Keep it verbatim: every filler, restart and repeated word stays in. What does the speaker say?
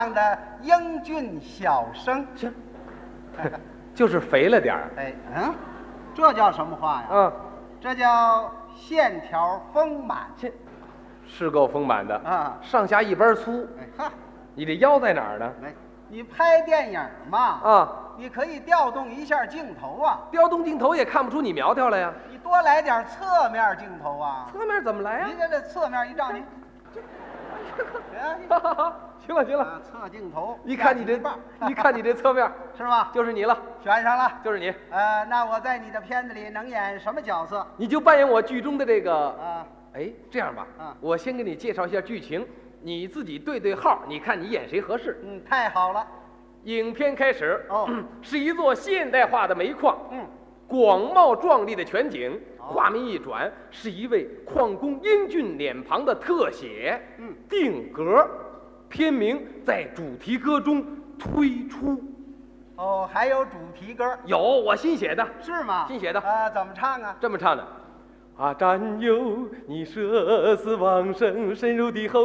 的英俊小生， 行，就是肥了点儿。 哎，嗯，这叫什么话呀？ 嗯， 这叫线条丰满。 这是够丰满的啊， 上下一般粗。 哎哈， 你这腰在哪儿呢？ 来，你拍电影嘛， 啊， 你可以调动一下镜头啊， 调动镜头也看不出你苗条来呀。 你多来点侧面镜头啊。 侧面怎么来呀？ 你这这侧面一照，你，哎， 行了行了， 啊，侧镜头， 一看你这，一看你这侧面， 是吧？ 就是你了， 选上了， 就是你。 呃，那我在你的片子里能演什么角色？ 你就扮演我剧中的这个。 啊， 哎，这样吧， 啊我先给你介绍一下剧情，你自己对对号，你看你演谁合适。 嗯，太好了。 影片开始， 哦， 是一座现代化的煤矿， 嗯， 广袤壮丽的全景。 哦画面一转，是一位矿工英俊脸庞的特写。 嗯， 定格，片名在主题歌中推出。 哦，还有主题歌， 有我新写的， 是吗？ 新写的啊，怎么唱啊？ 这么唱的：啊，战友，你射死往生，深入敌后。